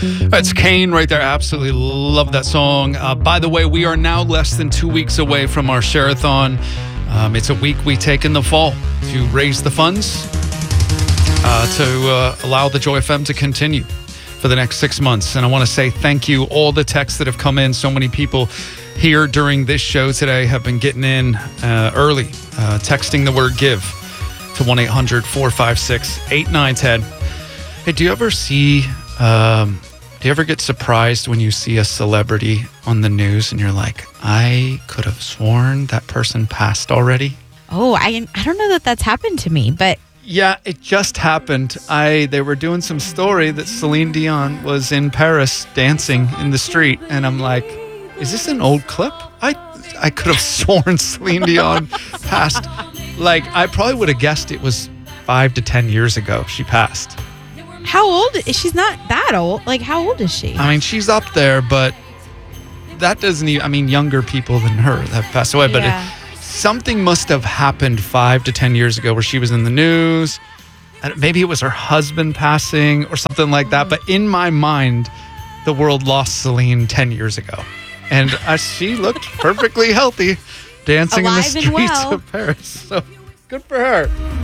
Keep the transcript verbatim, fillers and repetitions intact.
It's Kane right there. Absolutely love that song. Uh, by the way, we are now less than two weeks away from our Share-a-thon. Um, it's a week we take in the fall to raise the funds uh, to uh, allow the Joy F M to continue for the next six months. And I want to say thank you. All the texts that have come in, so many people here during this show today have been getting in uh, early, uh, texting the word give to one eight hundred four five six eight nine one zero. Hey, do you ever see... Um, do you ever get surprised when you see a celebrity on the news and you're like, I could have sworn that person passed already? Oh, I I don't know that that's happened to me, but... Yeah, it just happened. I They were doing some story that Celine Dion was in Paris dancing in the street, and I'm like, is this an old clip? I I could have sworn Celine Dion passed. Like, I probably would have guessed it was five to ten years ago she passed. How old is she's not that old. Like, how old is she? I mean, she's up there, but that doesn't even, I mean, younger people than her have passed away, but Yeah. it, something must have happened five to ten years ago where she was in the news. And maybe it was her husband passing or something like that. But in my mind, the world lost Celine ten years ago. And uh, she looked perfectly healthy dancing Alive in the and streets well. of Paris. So good for her.